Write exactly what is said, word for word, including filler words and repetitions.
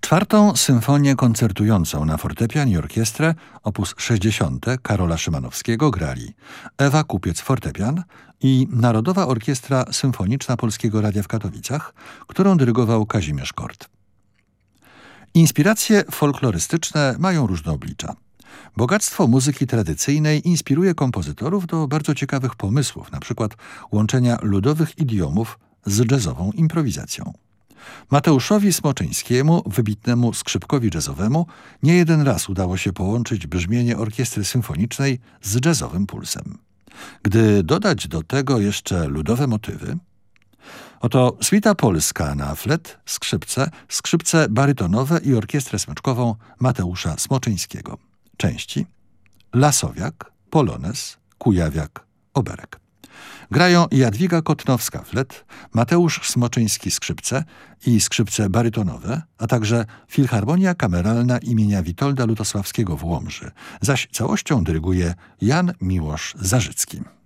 Czwartą symfonię koncertującą na fortepian i orkiestrę opus sześćdziesiąt Karola Szymanowskiego grali Ewa Kupiec fortepian i Narodowa Orkiestra Symfoniczna Polskiego Radia w Katowicach, którą dyrygował Kazimierz Kort. Inspiracje folklorystyczne mają różne oblicza. Bogactwo muzyki tradycyjnej inspiruje kompozytorów do bardzo ciekawych pomysłów, na przykład łączenia ludowych idiomów z jazzową improwizacją. Mateuszowi Smoczyńskiemu, wybitnemu skrzypkowi jazzowemu, nie jeden raz udało się połączyć brzmienie orkiestry symfonicznej z jazzowym pulsem. Gdy dodać do tego jeszcze ludowe motywy, oto suita polska na flet, skrzypce, skrzypce barytonowe i orkiestrę smyczkową Mateusza Smoczyńskiego. Części: lasowiak, polones, kujawiak, oberek. Grają Jadwiga Kotnowska flet, Mateusz Smoczyński skrzypce i skrzypce barytonowe, a także Filharmonia Kameralna imienia Witolda Lutosławskiego w Łomży, zaś całością dyryguje Jan Miłosz Zarzycki.